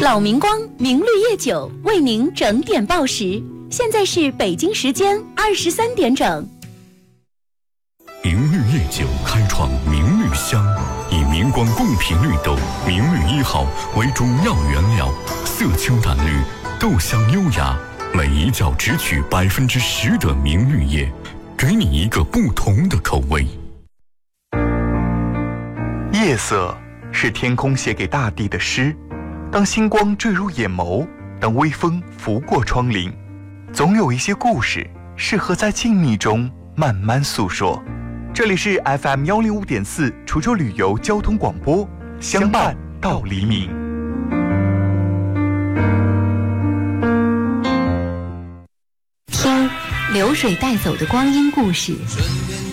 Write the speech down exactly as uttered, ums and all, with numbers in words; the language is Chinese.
老明光明绿叶酒为您整点报时，现在是北京时间二十三点整。 明绿叶酒开创明绿香，以明光贡品绿豆明绿一号为主要原料，色清淡绿，豆香优雅，每一窖只取百分之十的明绿叶，给你一个不同的口味。 夜色是天空写给大地的诗，当星光坠入眼眸，当微风拂过窗棂，总有一些故事适合在静谧中慢慢诉说。这里是 F M 一零五点四滁州旅游交通广播，相伴到黎明。 听流水带走的光阴故事。